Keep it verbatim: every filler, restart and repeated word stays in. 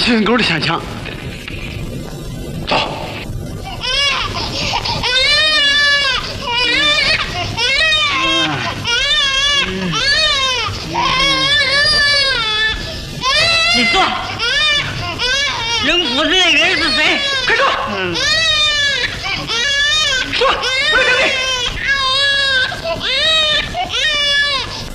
金沟的先抢。走。 你说，扔斧子那个人是谁？ 快说！说，不能争辩。